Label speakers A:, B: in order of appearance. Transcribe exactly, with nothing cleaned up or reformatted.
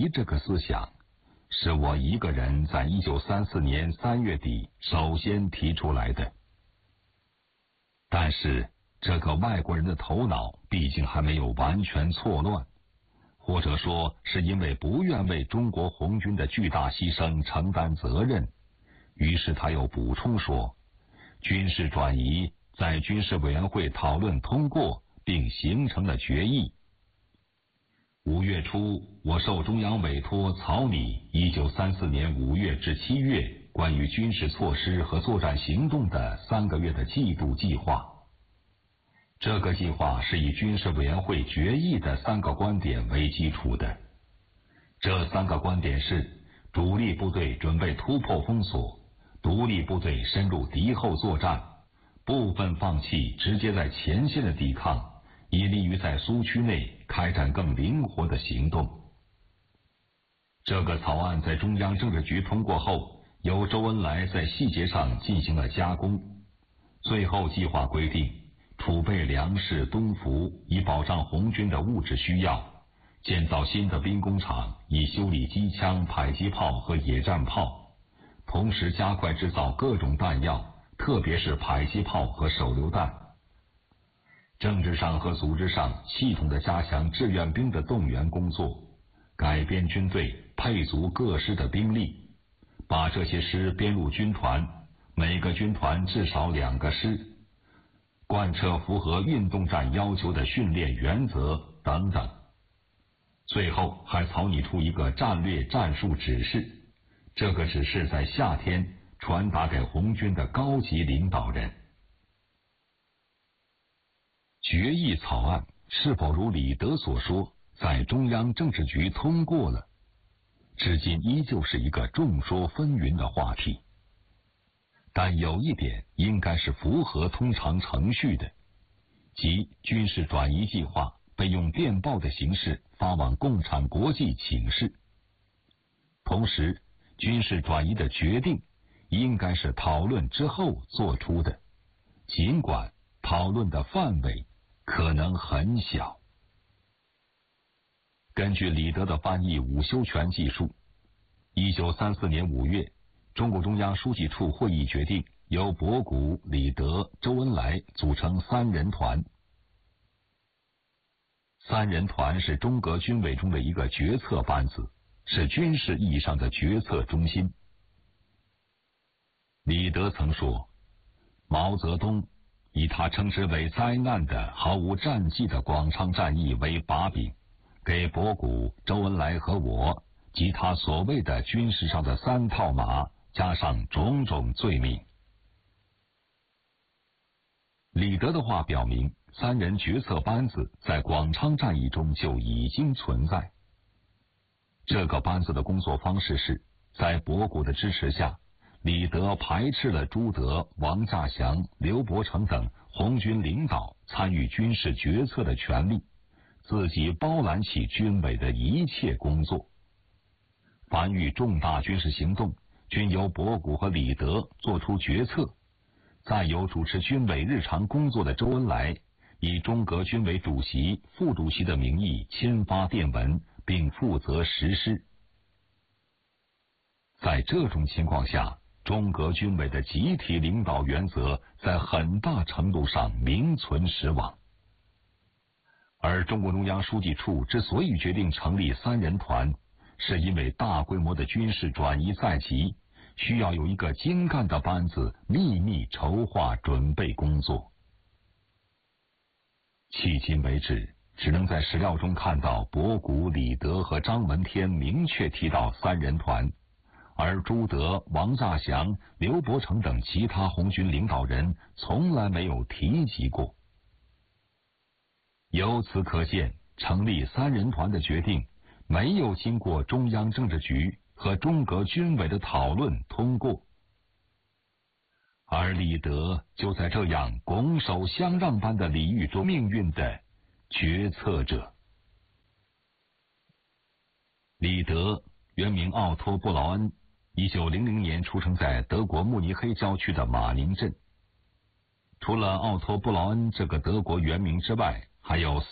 A: 移这个思想，是我一个人在一九三四年三月底首先提出来的。但是这个外国人的头脑毕竟还没有完全错乱，或者说是因为不愿为中国红军的巨大牺牲承担责任，于是他又补充说，军事转移在军事委员会讨论通过并形成了决议。五月初，我受中央委托草拟一九三四年五月至七月关于军事措施和作战行动的三个月的季度计划。这个计划是以军事委员会决议的三个观点为基础的。这三个观点是：主力部队准备突破封锁，独立部队深入敌后作战，部分放弃直接在前线的抵抗，以利于在苏区内开展更灵活的行动。这个草案在中央政治局通过后，由周恩来在细节上进行了加工。最后计划规定，储备粮食、东服，以保障红军的物质需要；建造新的兵工厂，以修理机枪、迫击炮和野战炮；同时加快制造各种弹药，特别是迫击炮和手榴弹。政治上和组织上系统地加强志愿兵的动员工作，改编军队，配足各师的兵力，把这些师编入军团，每个军团至少两个师，贯彻符合运动战要求的训练原则等等。最后还草拟出一个战略战术指示，这个指示在夏天传达给红军的高级领导人。决议草案是否如李德所说，在中央政治局通过了，至今依旧是一个众说纷纭的话题。但有一点应该是符合通常程序的，即军事转移计划被用电报的形式发往共产国际请示。同时，军事转移的决定应该是讨论之后做出的，尽管讨论的范围可能很小。根据李德的翻译伍修权记述，一九三四年五月，中共中央书记处会议决定由博古、李德、周恩来组成三人团。三人团是中革军委中的一个决策班子，是军事意义上的决策中心。李德曾说，毛泽东以他称之为灾难的毫无战绩的广昌战役为把柄，给博古、周恩来和我及他所谓的军事上的三套马加上种种罪名。李德的话表明，三人决策班子在广昌战役中就已经存在。这个班子的工作方式是，在博古的支持下，李德排斥了朱德、王稼祥、刘伯承等红军领导参与军事决策的权利，自己包揽起军委的一切工作。凡遇重大军事行动，均由博古和李德作出决策，再由主持军委日常工作的周恩来以中革军委主席、副主席的名义签发电文，并负责实施。在这种情况下，中革军委的集体领导原则在很大程度上名存实亡。而中共中央书记处之所以决定成立三人团，是因为大规模的军事转移在即，需要有一个精干的班子秘密筹划准备工作。迄今为止，只能在史料中看到博古、李德和张闻天明确提到三人团，而朱德、王稼祥、刘伯承等其他红军领导人从来没有提及过。由此可见，成立三人团的决定没有经过中央政治局和中革军委的讨论通过，而李德就在这样拱手相让般的礼遇中命运的决策者。李德原名奥托·布劳恩，一九零零年出生在德国慕尼黑郊区的马宁镇。除了奥托·布劳恩这个德国原名之外，还有